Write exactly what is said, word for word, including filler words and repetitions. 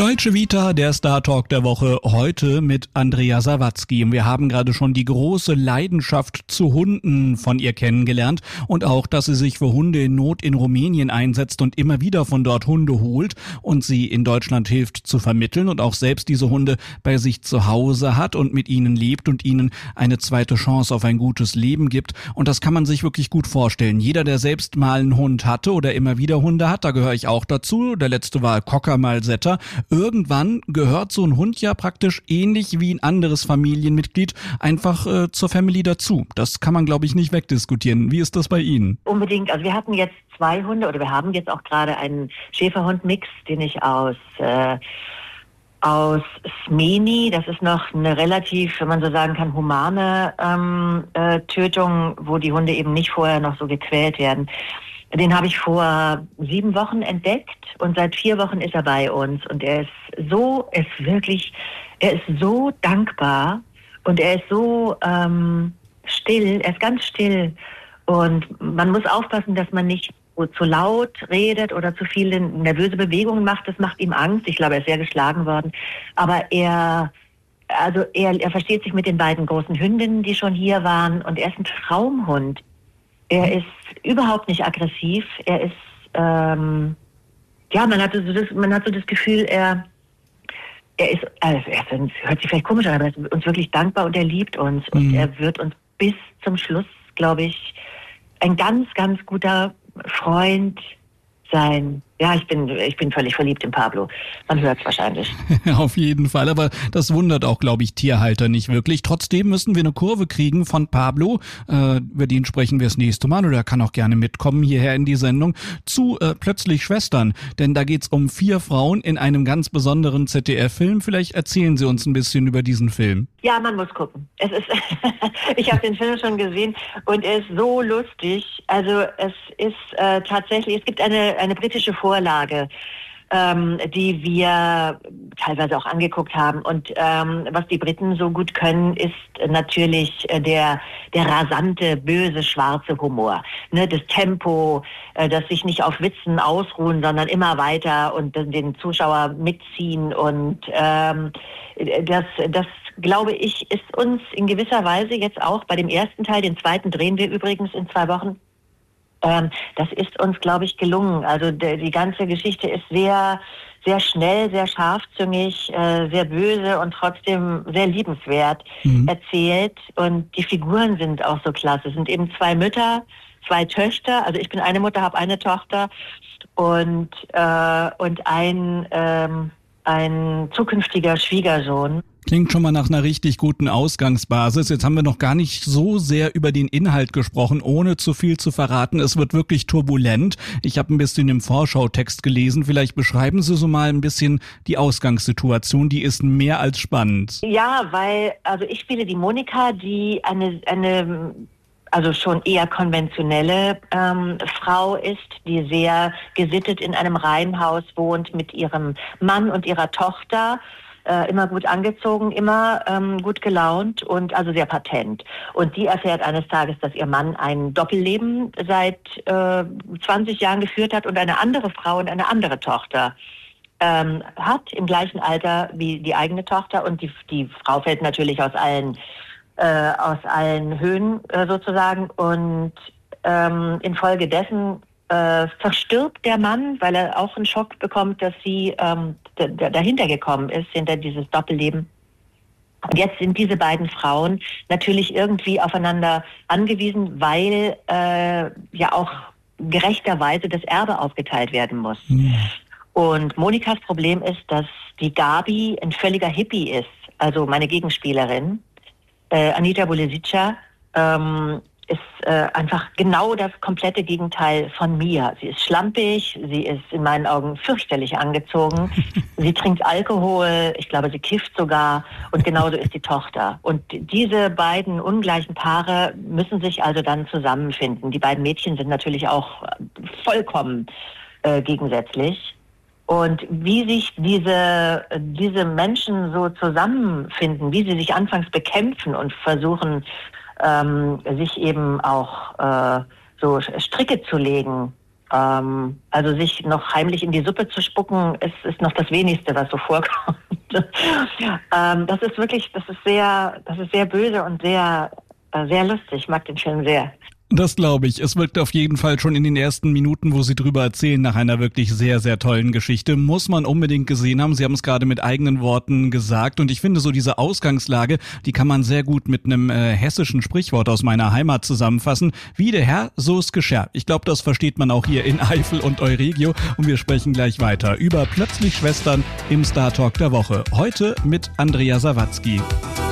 Deutsche Vita, der Star Talk der Woche, heute mit Andrea Sawatzki. Wir haben gerade schon die große Leidenschaft zu Hunden von ihr kennengelernt und auch, dass sie sich für Hunde in Not in Rumänien einsetzt und immer wieder von dort Hunde holt und sie in Deutschland hilft zu vermitteln und auch selbst diese Hunde bei sich zu Hause hat und mit ihnen lebt und ihnen eine zweite Chance auf ein gutes Leben gibt. Und das kann man sich wirklich gut vorstellen. Jeder, der selbst mal einen Hund hatte oder immer wieder Hunde hat, da gehöre ich auch dazu. Der letzte war Cocker Malsetter. Irgendwann gehört so ein Hund ja praktisch ähnlich wie ein anderes Familienmitglied einfach äh, zur Family dazu. Das kann man, glaube ich, nicht wegdiskutieren. Wie ist das bei Ihnen? Unbedingt. Also wir hatten jetzt zwei Hunde oder wir haben jetzt auch gerade einen Schäferhund-Mix, den ich aus äh, aus Smeni, das ist noch eine relativ, wenn man so sagen kann, humane ähm, äh, Tötung, wo die Hunde eben nicht vorher noch so gequält werden. Den habe ich vor sieben Wochen entdeckt und seit vier Wochen ist er bei uns und er ist so, ist wirklich, er ist so dankbar und er ist so ähm, still, er ist ganz still und man muss aufpassen, dass man nicht zu laut redet oder zu viele nervöse Bewegungen macht. Das macht ihm Angst. Ich glaube, er ist sehr geschlagen worden, aber er also er, er versteht sich mit den beiden großen Hündinnen, die schon hier waren und er ist ein Traumhund. Er ist überhaupt nicht aggressiv. Er ist, ähm, ja, man hat so das, man hat so das Gefühl, er, er ist, also er ist, hört sich vielleicht komisch an, aber er ist uns wirklich dankbar und er liebt uns. Mhm. Und er wird uns bis zum Schluss, glaube ich, ein ganz, ganz guter Freund sein. Ja, ich bin, ich bin völlig verliebt in Pablo. Man hört es wahrscheinlich. Auf jeden Fall, aber das wundert auch, glaube ich, Tierhalter nicht wirklich. Trotzdem müssen wir eine Kurve kriegen von Pablo, äh, über den sprechen wir das nächste Mal, oder er kann auch gerne mitkommen hierher in die Sendung, zu äh, Plötzlich Schwestern. Denn da geht's um vier Frauen in einem ganz besonderen Z D F-Film. Vielleicht erzählen Sie uns ein bisschen über diesen Film. Ja, man muss gucken. Es ist, ich habe den Film schon gesehen und er ist so lustig. Also es ist äh, tatsächlich, es gibt eine, eine britische Vorlage, ähm, die wir teilweise auch angeguckt haben. Und ähm, was die Briten so gut können, ist natürlich äh, der, der rasante, böse, schwarze Humor. Ne, das Tempo, äh, das sich nicht auf Witzen ausruhen, sondern immer weiter und äh, den Zuschauer mitziehen. Und ähm, das, das, glaube ich, ist uns in gewisser Weise jetzt auch bei dem ersten Teil, den zweiten drehen wir übrigens in zwei Wochen, Ähm, das ist uns, glaube ich, gelungen. Also de, die ganze Geschichte ist sehr, sehr schnell, sehr scharfzüngig, äh, sehr böse und trotzdem sehr liebenswert mhm. erzählt. Und die Figuren sind auch so klasse. Es sind eben zwei Mütter, zwei Töchter. Also ich bin eine Mutter, habe eine Tochter und äh, und ein ähm, ein zukünftiger Schwiegersohn. Klingt schon mal nach einer richtig guten Ausgangsbasis. Jetzt haben wir noch gar nicht so sehr über den Inhalt gesprochen, ohne zu viel zu verraten. Es wird wirklich turbulent. Ich habe ein bisschen im Vorschautext gelesen. Vielleicht beschreiben Sie so mal ein bisschen die Ausgangssituation. Die ist mehr als spannend. Ja, weil also ich spiele die Monika, die eine eine also schon eher konventionelle ähm, Frau ist, die sehr gesittet in einem Reihenhaus wohnt mit ihrem Mann und ihrer Tochter. Äh, immer gut angezogen, immer ähm, gut gelaunt und also sehr patent. Und die erfährt eines Tages, dass ihr Mann ein Doppelleben seit äh, zwanzig Jahren geführt hat und eine andere Frau und eine andere Tochter ähm, hat, im gleichen Alter wie die eigene Tochter. Und die, die Frau fällt natürlich aus allen, äh, aus allen Höhen äh, sozusagen. Und ähm, infolgedessen Äh, verstirbt der Mann, weil er auch einen Schock bekommt, dass sie ähm, d- d- dahinter gekommen ist, hinter dieses Doppelleben. Und jetzt sind diese beiden Frauen natürlich irgendwie aufeinander angewiesen, weil äh, ja auch gerechterweise das Erbe aufgeteilt werden muss. Mhm. Und Monikas Problem ist, dass die Gabi ein völliger Hippie ist, also meine Gegenspielerin, äh, Anita Bulesica, ähm, ist äh, einfach genau das komplette Gegenteil von mir. Sie ist schlampig, sie ist in meinen Augen fürchterlich angezogen, sie trinkt Alkohol, ich glaube, sie kifft sogar und genauso ist die Tochter. Und diese beiden ungleichen Paare müssen sich also dann zusammenfinden. Die beiden Mädchen sind natürlich auch vollkommen äh, gegensätzlich. Und wie sich diese, diese Menschen so zusammenfinden, wie sie sich anfangs bekämpfen und versuchen, ähm, sich eben auch äh, so Stricke zu legen, Ähm, also sich noch heimlich in die Suppe zu spucken, ist, ist noch das Wenigste, was so vorkommt. ähm, das ist wirklich, das ist sehr, das ist sehr böse und sehr, äh, sehr lustig. Ich mag den Film sehr. Das glaube ich. Es wirkt auf jeden Fall schon in den ersten Minuten, wo Sie drüber erzählen, nach einer wirklich sehr, sehr tollen Geschichte. Muss man unbedingt gesehen haben. Sie haben es gerade mit eigenen Worten gesagt. Und ich finde so diese Ausgangslage, die kann man sehr gut mit einem äh, hessischen Sprichwort aus meiner Heimat zusammenfassen. Wie der Herr, so ist Geschirr. Ich glaube, das versteht man auch hier in Eifel und Euregio. Und wir sprechen gleich weiter über Plötzlich Schwestern im Star Talk der Woche. Heute mit Andrea Sawatzki.